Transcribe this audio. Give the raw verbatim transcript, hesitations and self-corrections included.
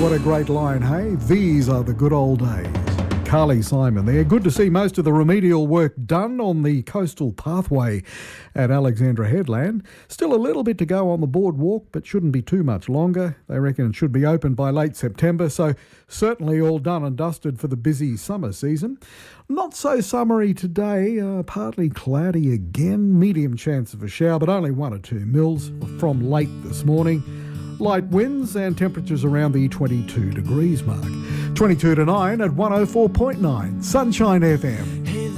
What a great line, hey? These are the good old days. Carly Simon there. Good to see most of the remedial work done on the coastal pathway at Alexandra Headland. Still a little bit to go on the boardwalk, but shouldn't be too much longer. They reckon it should be open by late September, so certainly all done and dusted for the busy summer season. Not so summery today, uh, partly cloudy again, medium chance of a shower, but only one or two mils from late this morning. Light winds and temperatures around the twenty-two degrees mark. twenty-two to nine at one oh four point nine Sunshine F M.